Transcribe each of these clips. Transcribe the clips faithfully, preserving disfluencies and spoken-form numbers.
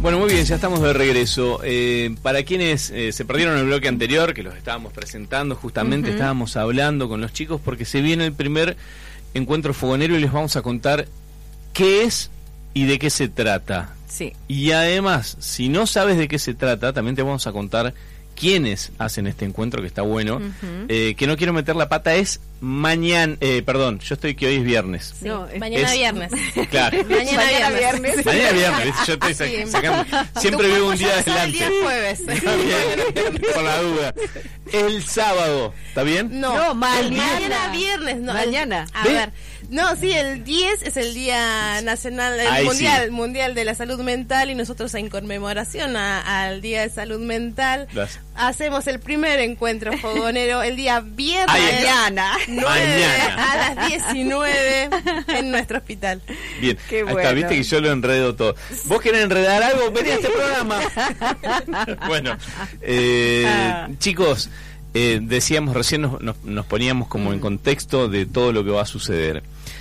Bueno, muy bien, ya estamos de regreso. Eh, para quienes eh, se perdieron el bloque anterior, que los estábamos presentando, justamente uh-huh. estábamos hablando con los chicos porque se viene el primer encuentro fogonero y les vamos a contar qué es y de qué se trata. Sí. Y además, si no sabes de qué se trata, también te vamos a contar quiénes hacen este encuentro, que está bueno. Uh-huh. Eh, que no quiero meter la pata, es mañana, eh, perdón, yo estoy que hoy es viernes. Sí, no, mañana es, viernes. Claro. Mañana, mañana viernes. viernes. Mañana viernes. Yo estoy sac- sacando. Siempre vivo un día adelante. El día jueves. Bien, por la duda. El sábado, ¿está bien? No, no mañana. mañana viernes. No, mañana. A ¿Ves? ver. No, sí, el diez es el Día Nacional, el Ay, mundial, sí. mundial de la Salud Mental, y nosotros en conmemoración a, al Día de Salud Mental Las... hacemos el primer encuentro fogonero el día viernes. Ay, mañana. nueve a las diecinueve en nuestro hospital. Bien, qué bueno. Acá viste que yo lo enredo todo. ¿Vos querés enredar algo? Vení a este programa. Bueno, eh, ah. chicos, eh, decíamos recién, nos, nos, nos poníamos como mm. en contexto de todo lo que va a suceder.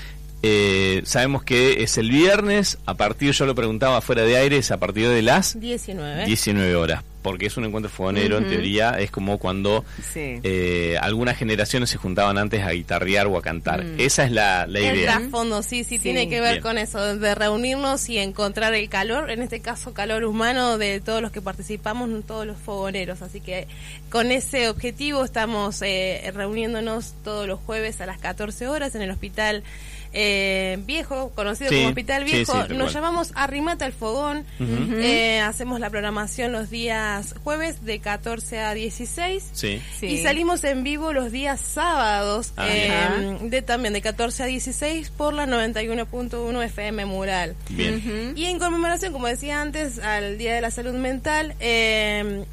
Eh, sabemos que es el viernes, a partir, yo lo preguntaba fuera de aire, es a partir de las diecinueve, diecinueve horas, porque es un encuentro fogonero, uh-huh. en teoría es como cuando sí. eh, algunas generaciones se juntaban antes a guitarrear o a cantar. Mm. Esa es la, la idea. El trasfondo, sí, sí, sí, tiene que ver Bien. con eso, de reunirnos y encontrar el calor, en este caso calor humano, de todos los que participamos, todos los fogoneros. Así que con ese objetivo estamos eh, reuniéndonos todos los jueves a las catorce horas en el hospital Eh, viejo, conocido sí, como Hospital Viejo. sí, sí, Nos cual. llamamos Arrimate al Fogón. Uh-huh. eh, hacemos la programación los días jueves de catorce a dieciséis sí. Sí. y salimos en vivo los días sábados ah, eh, de también de catorce a dieciséis por la noventa y uno punto uno F M Mural. Bien. Uh-huh. Y en conmemoración, como decía antes, al Día de la Salud Mental, eh,